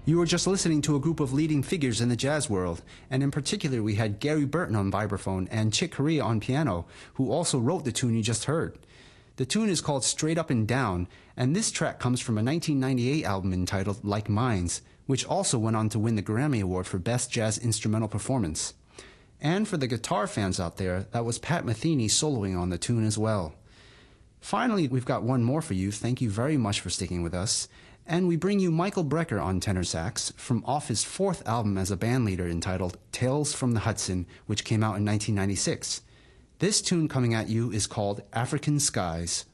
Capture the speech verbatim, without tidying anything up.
You were just listening to a group of leading figures in the jazz world, and in particular we had Gary Burton on vibraphone and Chick Corea on piano, who also wrote the tune you just heard. The tune is called Straight Up and Down, and this track comes from a nineteen ninety-eight album entitled Like Minds, which also went on to win the Grammy Award for Best Jazz Instrumental Performance. And for the guitar fans out there, that was Pat Metheny soloing on the tune as well. Finally, we've got one more for you. Thank you very much for sticking with us. And we bring you Michael Brecker on tenor sax from off his fourth album as a bandleader entitled Tales from the Hudson, which came out in nineteen ninety-six. This tune coming at you is called African Skies.